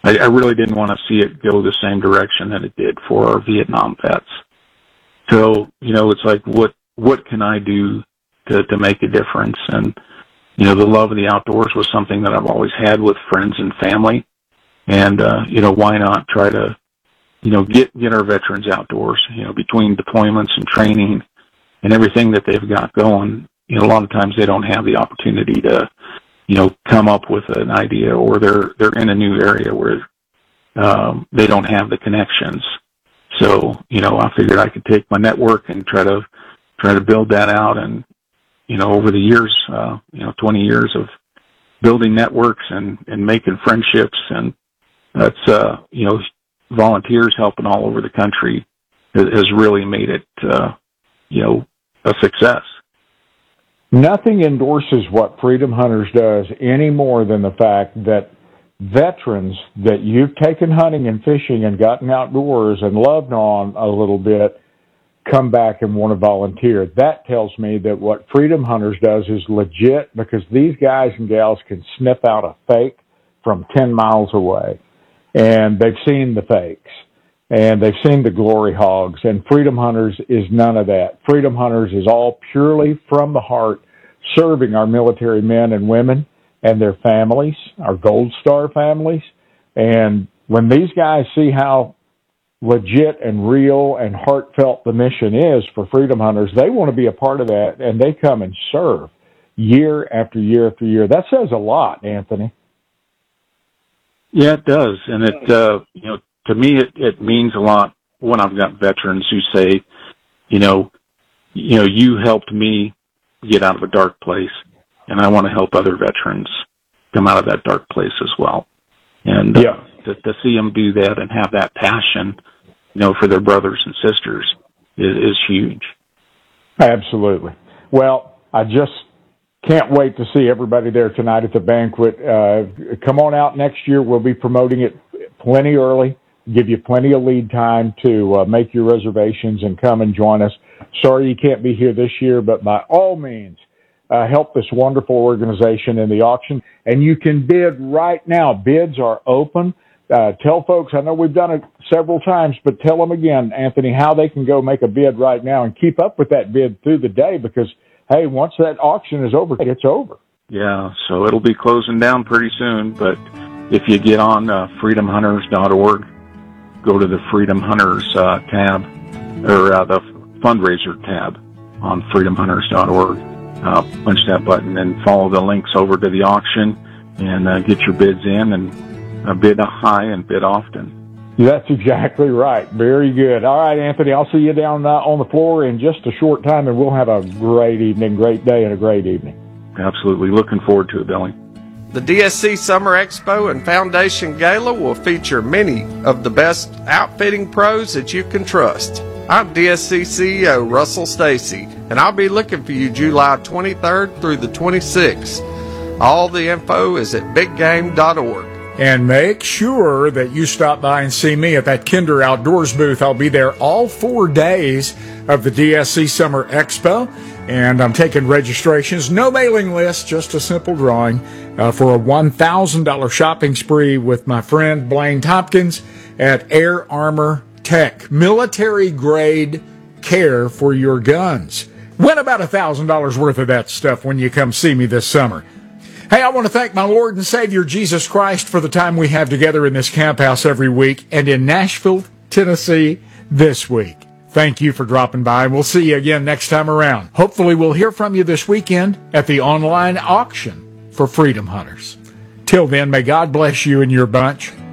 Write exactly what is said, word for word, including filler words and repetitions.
I, I really didn't want to see it go the same direction that it did for our Vietnam vets. So, you know, it's like, what, what can I do to, to make a difference? And, you know, the love of the outdoors was something that I've always had with friends and family. And, uh, you know, why not try to, you know, get, get our veterans outdoors, you know, between deployments and training and everything that they've got going. You know, a lot of times they don't have the opportunity to, you know, come up with an idea, or they're, they're in a new area where, um, they don't have the connections. So, you know, I figured I could take my network and try to, try to build that out. And, you know, over the years, uh, you know, twenty years of building networks and, and making friendships, and that's, uh, you know, volunteers helping all over the country has, has really made it, uh, you know, a success. Nothing endorses what Freedom Hunters does any more than the fact that veterans that you've taken hunting and fishing and gotten outdoors and loved on a little bit come back and want to volunteer. That tells me that what Freedom Hunters does is legit, because these guys and gals can sniff out a fake from ten miles away. And they've seen the fakes, and they've seen the glory hogs, and Freedom Hunters is none of that. Freedom Hunters is all purely from the heart, serving our military men and women and their families, our Gold Star families. And when these guys see how legit and real and heartfelt the mission is for Freedom Hunters, they want to be a part of that, and they come and serve year after year after year. That says a lot, Anthony. Yeah, it does. And it, uh, you know, to me, it, it means a lot when I've got veterans who say, you know, you know, you helped me get out of a dark place, and I want to help other veterans come out of that dark place as well. And, uh, yeah. to, to see them do that and have that passion, you know, for their brothers and sisters is, is huge. Absolutely. Well, I just can't wait to see everybody there tonight at the banquet. Uh, come on out next year. We'll be promoting it plenty early, give you plenty of lead time to uh, make your reservations and come and join us. Sorry you can't be here this year, but by all means, uh, help this wonderful organization in the auction. And you can bid right now. Bids are open. Uh, tell folks, I know we've done it several times, but tell them again, Anthony, how they can go make a bid right now and keep up with that bid through the day, because hey, once that auction is over, it's over. Yeah, so it'll be closing down pretty soon, but if you get on uh, freedom hunters dot org, go to the Freedom Hunters uh, tab, or uh, the fundraiser tab on freedom hunters dot org. Uh, punch that button and follow the links over to the auction, and uh, get your bids in, and uh, bid high and bid often. That's exactly right. Very good. All right, Anthony, I'll see you down uh, on the floor in just a short time, and we'll have a great evening, great day, and a great evening. Absolutely. Looking forward to it, Billy. The D S C Summer Expo and Foundation Gala will feature many of the best outfitting pros that you can trust. I'm D S C C E O Russell Stacy, and I'll be looking for you July twenty-third through the twenty-sixth. All the info is at big game dot org. And make sure that you stop by and see me at that Kinder Outdoors booth. I'll be there all four days of the D S C Summer Expo, and I'm taking registrations. No mailing list, just a simple drawing uh, for a one thousand dollars shopping spree with my friend Blaine Tompkins at Air Armor Tech. Military-grade care for your guns. Win about one thousand dollars worth of that stuff when you come see me this summer. Hey, I want to thank my Lord and Savior Jesus Christ for the time we have together in this camp house every week and in Nashville, Tennessee this week. Thank you for dropping by, and we'll see you again next time around. Hopefully we'll hear from you this weekend at the online auction for Freedom Hunters. Till then, may God bless you and your bunch.